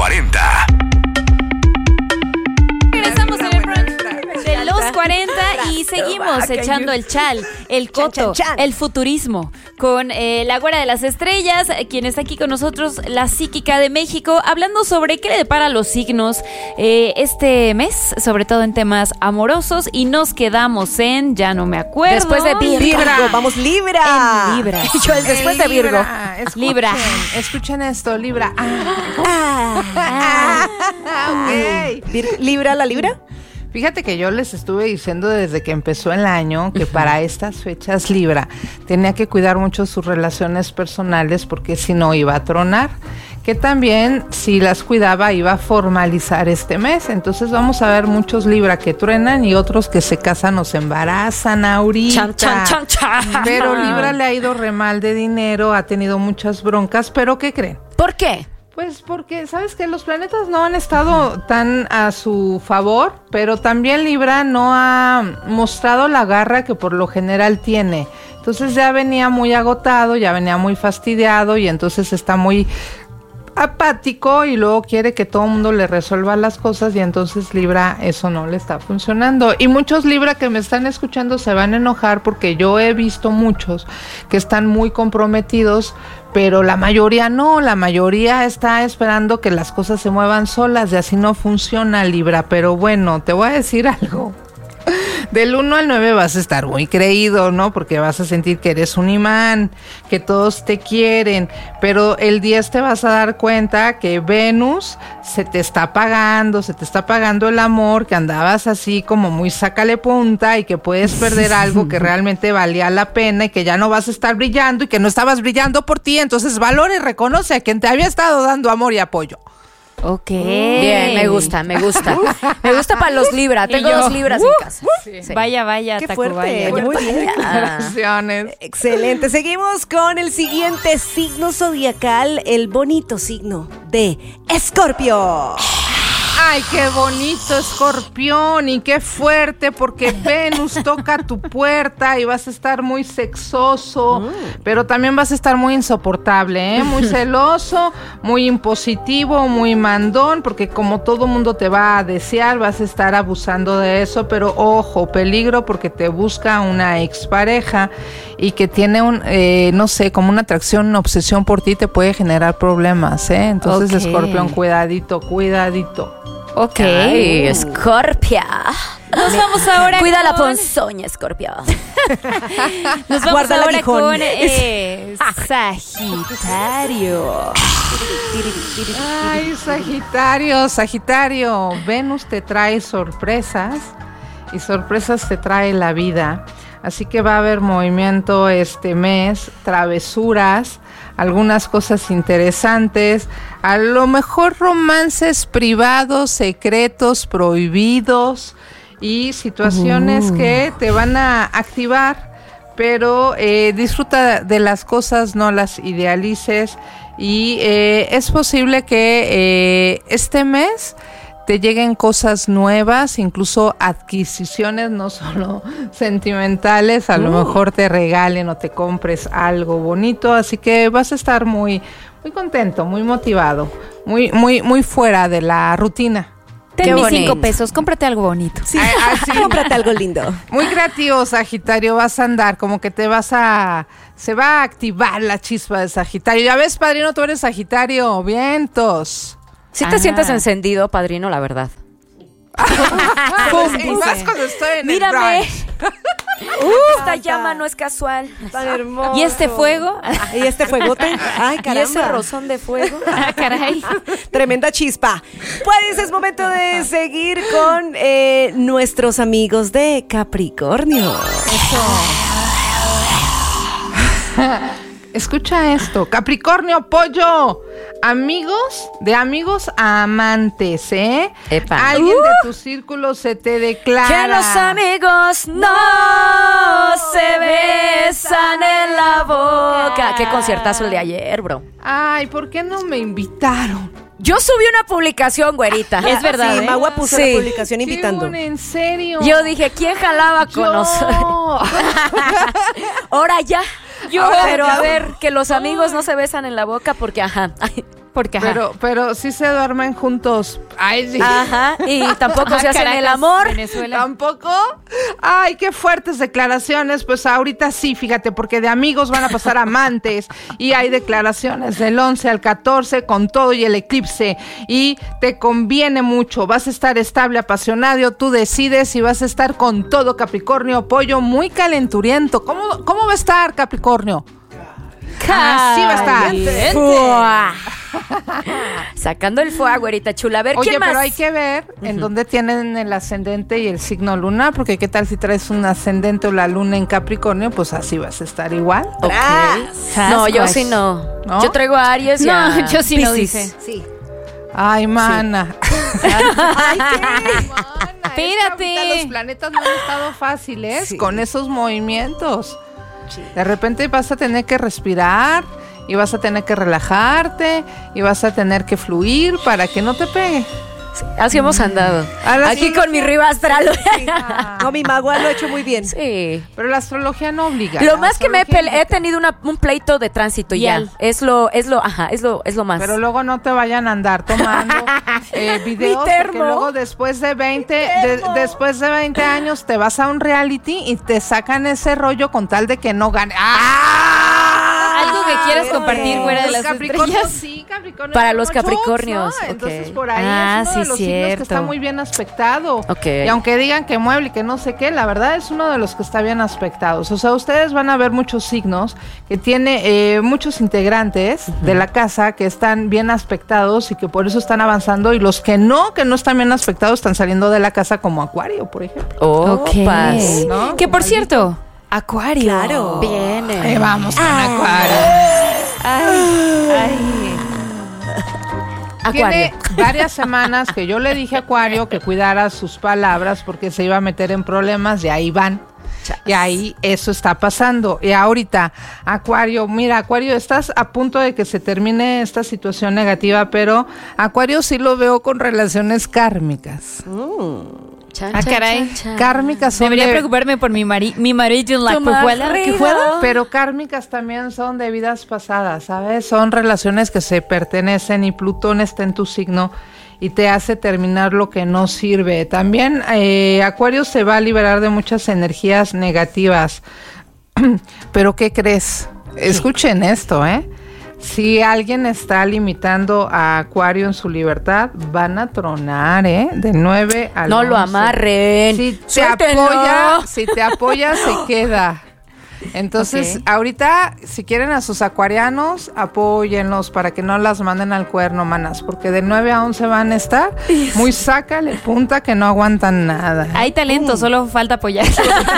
40. Regresamos en el brunch de los 40 y seguimos echando el chal, el coto, el futurismo con la güera de las estrellas, quien está aquí con nosotros, la psíquica de México, hablando sobre qué le depara a los signos este mes, sobre todo en temas amorosos, y nos quedamos en, ya no me acuerdo. Después de Virgo, vamos Libra. En Libra. Yo después de Virgo. Libra. Escuchen esto, Libra. Okay. ¿Libra la Libra? Fíjate que yo les estuve diciendo desde que empezó el año que para estas fechas Libra tenía que cuidar mucho sus relaciones personales porque si no iba a tronar, que también si las cuidaba iba a formalizar este mes. Entonces vamos a ver muchos Libra que truenan y otros que se casan o se embarazan ahorita. Chan. Pero Libra le ha ido re mal de dinero, ha tenido muchas broncas, pero ¿qué creen? ¿Por qué? Pues porque, ¿sabes qué? Los planetas no han estado tan a su favor, pero también Libra no ha mostrado la garra que por lo general tiene. Entonces ya venía muy agotado, ya venía muy fastidiado y entonces está muy apático y luego quiere que todo el mundo le resuelva las cosas y entonces Libra eso no le está funcionando. Y muchos Libra que me están escuchando se van a enojar porque yo he visto muchos que están muy comprometidos, pero la mayoría no, la mayoría está esperando que las cosas se muevan solas y así no funciona Libra. Pero bueno, te voy a decir algo. Del 1 al 9 vas a estar muy creído, ¿no? Porque vas a sentir que eres un imán, que todos te quieren, pero el 10 te vas a dar cuenta que Venus se te está apagando el amor, que andabas así como muy sácale punta y que puedes perder algo que realmente valía la pena y que ya no vas a estar brillando y que no estabas brillando por ti. Entonces valora y reconoce a quien te había estado dando amor y apoyo. Ok. Bien, me gusta. Me gusta para los Libra. Tengo 2 Libras en casa. Sí. Vaya, Qué Tacubaya. fuerte. Muy bien. Gracias. Excelente. Seguimos con el siguiente signo zodiacal, el bonito signo de Escorpio. Ay, qué bonito Escorpión y qué fuerte porque Venus toca tu puerta y vas a estar muy sexoso, pero también vas a estar muy insoportable, muy celoso, muy impositivo, muy mandón, porque como todo mundo te va a desear, vas a estar abusando de eso, pero ojo, peligro porque te busca una expareja y que tiene no sé, como una atracción, una obsesión por ti, te puede generar problemas, Entonces, Okay. Escorpión, cuidadito. Ok. Ay, Escorpio. Nos vamos ahora Cuida la con... ponzoña, Escorpio. Nos vamos Guarda el ahora aguijón. con Sagitario. Ay, Sagitario, Venus te trae sorpresas y sorpresas te trae la vida, así que va a haber movimiento este mes, travesuras, algunas cosas interesantes, a lo mejor romances privados, secretos, prohibidos y situaciones que te van a activar, pero disfruta de las cosas, no las idealices y es posible que este mes te lleguen cosas nuevas, incluso adquisiciones, no solo sentimentales, a lo mejor te regalen o te compres algo bonito, así que vas a estar muy, muy contento, muy motivado, muy fuera de la rutina. Ten mis bonito. 5 pesos, cómprate algo bonito. Sí, cómprate algo lindo. Muy creativo, Sagitario, vas a andar, como que se va a activar la chispa de Sagitario. Ya ves, padrino, tú eres Sagitario, vientos. Si te sientes encendido, padrino, la verdad. Y más cuando estoy en Mírame. el brunch. Esta llama no es casual. Tan hermoso. ¿Y este fuego? ¿Y este fuegote? Ay, ¿Y caramba. ese rozón de fuego? Ah, caray. Tremenda chispa. Pues es momento de seguir con nuestros amigos de Capricornio. Escucha esto, Capricornio, pollo, amigos a amantes, Epa. Alguien de tu círculo se te declara. Que los amigos no se besan en la boca. Qué conciertazo el de ayer, bro. Ay, ¿por qué no me invitaron? Yo subí una publicación, güerita. Es verdad, Sí, Magua puso Sí. la publicación invitando. Qué bueno, en serio. Yo dije, ¿quién jalaba con Yo. nosotros? Ahora ya. Ahora Pero ya. a ver, que los amigos no se besan en la boca porque, ajá. Ay, Porque pero sí se duermen juntos. Ay, sí. Ajá, y tampoco se hacen Caracas, el amor. Venezuela. ¿Tampoco? Ay, qué fuertes declaraciones. Pues ahorita sí, fíjate, porque de amigos van a pasar amantes. Y hay declaraciones del 11 al 14 con todo y el eclipse. Y te conviene mucho. Vas a estar estable, apasionado. Tú decides si vas a estar con todo, Capricornio. Pollo muy calenturiento. ¿Cómo va a estar, Capricornio? Así va a estar. Fuá. Sacando el fuego, güerita chula. A ver, Oye, ¿quién más? pero hay que ver en dónde tienen el ascendente y el signo lunar, porque qué tal si traes un ascendente o la luna en Capricornio, pues así vas a estar igual. Ok. No, yo sí no. ¿No? Yo traigo a Aries y a No, yo sí no, Piscis. dice. Sí. Ay, mana. Ay, ¿qué? Espérate. Los planetas no han estado fáciles Sí. con esos movimientos. De repente vas a tener que respirar y vas a tener que relajarte y vas a tener que fluir para que no te pegue. Así hemos andado. Ahora Aquí sí, con mi Riva Astral. No, mi magua lo ha hecho muy bien. Sí. Pero la astrología no obliga. Lo La más que astrología he tenido un pleito de tránsito y ya. Vial. Es lo más. Pero luego no te vayan a andar tomando videos, Mi termo. porque luego después de 20 años te vas a un reality y te sacan ese rollo con tal de que no gane. Algo que quieras compartir fuera de Los las Capricornios, estrellas. sí, Capricornio. Para hay los muchos, Capricornios, ¿no? ok. Entonces por ahí Ah, es uno de sí, los signos que cierto. está muy bien aspectado. Ok. Y aunque digan que mueble y que no sé qué, la verdad es uno de los que está bien aspectados. O sea, ustedes van a ver muchos signos que tiene muchos integrantes de la casa que están bien aspectados y que por eso están avanzando, y los que no están bien aspectados están saliendo de la casa, como Acuario, por ejemplo. Opas. ¿No? Que por cierto, Acuario. Claro. Viene. Ahí vamos con Acuario. Acuario. Tiene varias semanas que yo le dije a Acuario que cuidara sus palabras porque se iba a meter en problemas, y ahí van. Y ahí eso está pasando. Y ahorita, Acuario, mira, Acuario, estás a punto de que se termine esta situación negativa, pero Acuario sí lo veo con relaciones kármicas. Chan, Ah, chan, caray. chan, chan. Kármicas son Debería de- preocuparme por mi marido en la Tu cojuela. marido. Pero kármicas también son de vidas pasadas, ¿sabes? Son relaciones que se pertenecen, y Plutón está en tu signo y te hace terminar lo que no sirve. También Acuario se va a liberar de muchas energías negativas. Pero ¿qué crees? Escuchen esto, ¿eh? Si alguien está limitando a Acuario en su libertad, van a tronar, ¿eh? De 9 al No lo 11. amarren. Si Suéltenlo. te apoya, se queda. Entonces, Ok. ahorita, si quieren a sus acuarianos, apóyenlos para que no las manden al cuerno, manas, porque de 9 a 11 van a estar muy sácale punta que no aguantan nada. Hay talento, solo falta apoyar.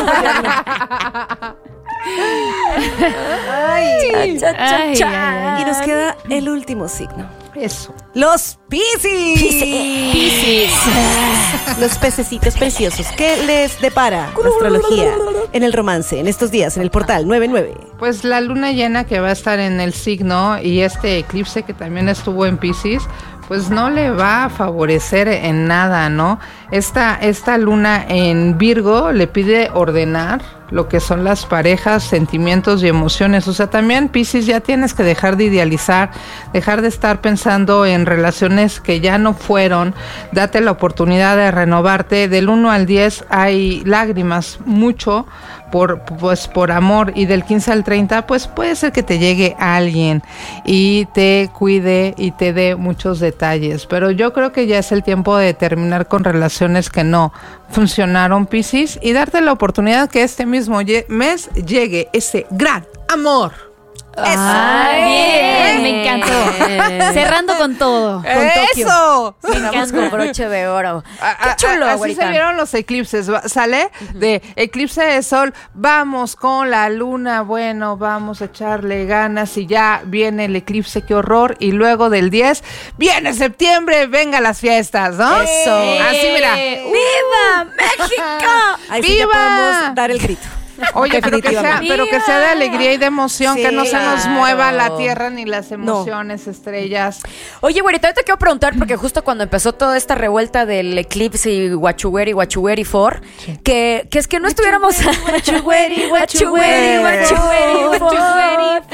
Ay. Cha, cha, Ay, cha. ay, ay. Y nos queda el último signo. Eso. Los Piscis. Los pececitos preciosos. ¿Qué les depara la astrología en el romance en estos días en el portal 99? Pues la luna llena que va a estar en el signo y este eclipse que también estuvo en Piscis, pues no le va a favorecer en nada, ¿no? Esta luna en Virgo le pide ordenar lo que son las parejas, sentimientos y emociones. O sea, también Piscis, ya tienes que dejar de idealizar, dejar de estar pensando en relaciones que ya no fueron. Date la oportunidad de renovarte. Del 1 al 10 hay lágrimas, mucho por amor, y del 15 al 30 pues puede ser que te llegue alguien y te cuide y te dé muchos detalles, pero yo creo que ya es el tiempo de terminar con relaciones que no funcionaron, Piscis, y darte la oportunidad que este mismo mes llegue ese gran amor. Ay, bien, me encantó. Cerrando con todo. ¡Eso! Vamos con broche de oro. Qué chulo, Así güerita. se vieron los eclipses, ¿sale? De eclipse de sol, vamos con la luna, bueno, vamos a echarle ganas, y ya viene el eclipse, qué horror, y luego del 10, viene septiembre, venga las fiestas, ¿no? Eso. Así, mira. ¡Viva México! Ahí sí ya ¡Viva! podemos dar el grito. Oye, pero que sea de alegría y de emoción, Sí, que no se nos claro. mueva la tierra ni las emociones, estrellas. Oye, güerita, ahorita te quiero preguntar, porque justo cuando empezó toda esta revuelta del eclipse y Guachugueri 4, que es que no estuviéramos... Guachugueri, Guachugueri, Guachugueri 4.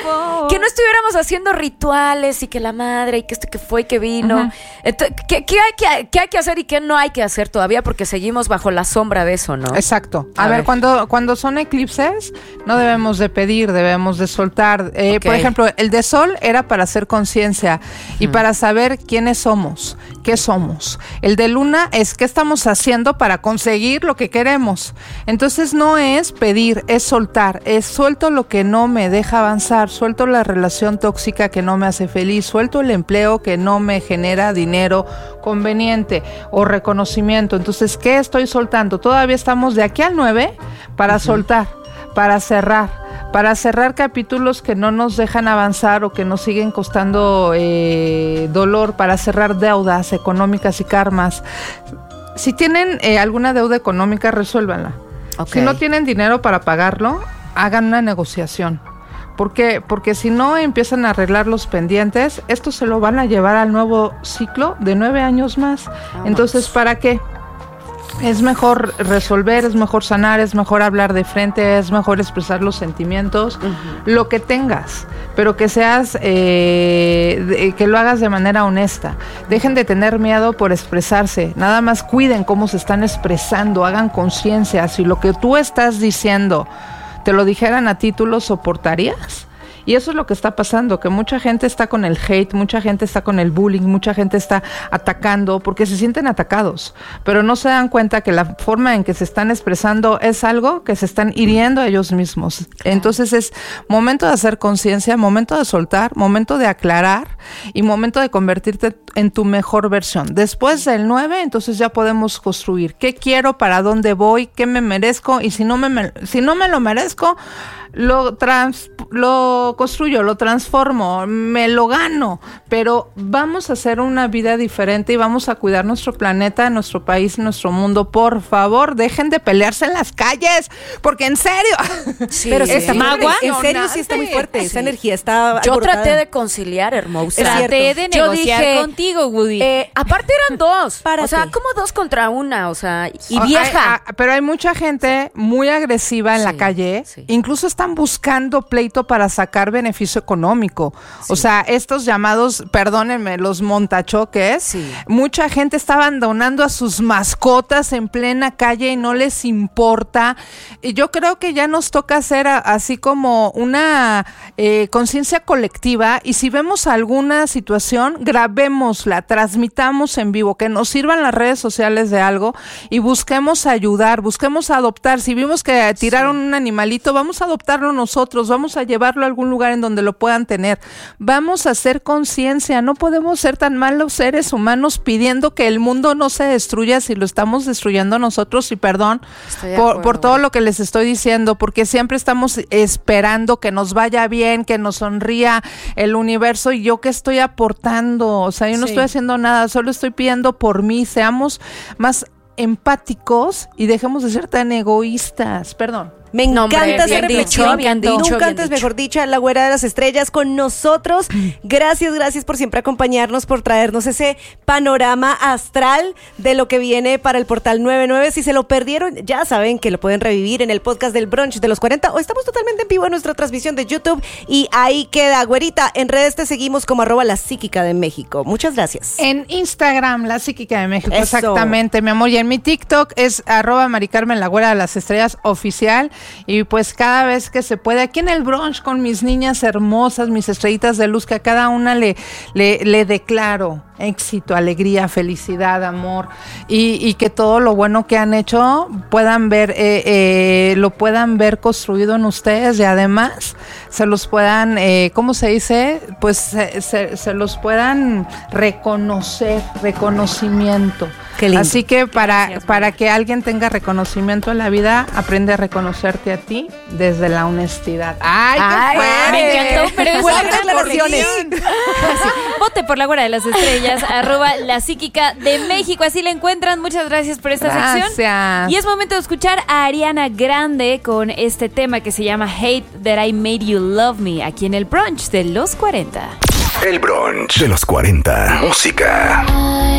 Que no estuviéramos haciendo rituales y que la madre y que esto que fue y que vino. Entonces, ¿qué hay que hacer y qué no hay que hacer todavía? Porque seguimos bajo la sombra de eso, ¿no? Exacto. A ver, cuando son eclipses, no debemos de pedir, debemos de soltar. Por ejemplo, el de sol era para hacer conciencia y para saber quiénes somos, qué somos. El de luna es qué estamos haciendo para conseguir lo que queremos. Entonces no es pedir, es soltar. Es suelto lo que no me deja avanzar, suelto la relación tóxica que no me hace feliz, suelto el empleo que no me genera dinero conveniente o reconocimiento. Entonces, ¿qué estoy soltando? Todavía estamos de aquí al 9 para soltar, para cerrar capítulos que no nos dejan avanzar o que nos siguen costando dolor, para cerrar deudas económicas y karmas. Si tienen alguna deuda económica, resuélvanla. Si no tienen dinero para pagarlo, hagan una negociación. ¿Por qué? Porque si no empiezan a arreglar los pendientes, esto se lo van a llevar al nuevo ciclo de 9 años más. Entonces, ¿para qué? Es mejor resolver, es mejor sanar, es mejor hablar de frente, es mejor expresar los sentimientos, lo que tengas, pero que seas, que lo hagas de manera honesta. Dejen de tener miedo por expresarse, nada más cuiden cómo se están expresando, hagan conciencia. Si lo que tú estás diciendo te lo dijeran a ti, ¿tú lo soportarías? Y eso es lo que está pasando, que mucha gente está con el hate, mucha gente está con el bullying, mucha gente está atacando porque se sienten atacados, pero no se dan cuenta que la forma en que se están expresando es algo que se están hiriendo a ellos mismos. Entonces es momento de hacer conciencia, momento de soltar, momento de aclarar y momento de convertirte en tu mejor versión. Después del 9, entonces ya podemos construir qué quiero, para dónde voy, qué me merezco, y si no me lo merezco, lo construyo, lo transformo, me lo gano, pero vamos a hacer una vida diferente y vamos a cuidar nuestro planeta, nuestro país, nuestro mundo. Por favor, dejen de pelearse en las calles, porque en serio. Sí, pero está Magua, en serio sí está muy fuerte, esa energía está Yo alborotada. traté de conciliar, hermosa. Traté de negociar contigo, Woody. Aparte eran dos. O sea, como 2 contra 1, o sea, y vieja. Pero hay mucha gente muy agresiva en la calle, incluso están buscando pleito para sacar beneficio económico. O sea, estos llamados, perdónenme, los montachoques, mucha gente está abandonando a sus mascotas en plena calle y no les importa. Y yo creo que ya nos toca hacer así como una conciencia colectiva, y si vemos alguna situación, grabémosla, transmitamos en vivo, que nos sirvan las redes sociales de algo y busquemos ayudar, busquemos adoptar. Si vimos que tiraron un animalito, vamos a adoptarlo nosotros, vamos a llevarlo a algún lugar en donde lo puedan tener. Vamos a hacer conciencia, no podemos ser tan malos seres humanos pidiendo que el mundo no se destruya si lo estamos destruyendo nosotros. Y perdón por todo lo que les estoy diciendo, porque siempre estamos esperando que nos vaya bien, que nos sonría el universo, y yo qué estoy aportando. O sea, yo no estoy haciendo nada, solo estoy pidiendo por mí. Seamos más empáticos y dejemos de ser tan egoístas. Perdón. Me encanta esa reflexión. Nunca antes mejor dicha, la güera de las estrellas con nosotros. Gracias por siempre acompañarnos, por traernos ese panorama astral de lo que viene para el portal 99. Si se lo perdieron, ya saben que lo pueden revivir en el podcast del brunch de los 40, o estamos totalmente en vivo en nuestra transmisión de YouTube, y ahí queda, güerita. En redes te seguimos como @la psíquica de México. Muchas gracias. En Instagram, la psíquica de México. Eso. Exactamente, mi amor. Y en mi TikTok es @maricarmen, la güera de las estrellas oficial. Y pues cada vez que se puede, aquí en el brunch con mis niñas hermosas, mis estrellitas de luz, que a cada una le declaro éxito, alegría, felicidad, amor, y que todo lo bueno que han hecho puedan ver, lo puedan ver construido en ustedes, y además se los puedan, ¿cómo se dice? Pues se los puedan reconocimiento. Qué lindo. Así que para que alguien tenga reconocimiento en la vida, aprende a reconocerte a ti desde la honestidad. ¡Ay, qué fuerte! Me encantó, pero es buenas declaraciones. Vote por la güera de las estrellas, @la psíquica de México, así la encuentran. Muchas gracias por esta sección. Y es momento de escuchar a Ariana Grande con este tema que se llama Hate That I Made You Love Me, aquí en el brunch de los 40. El brunch de los 40. Música.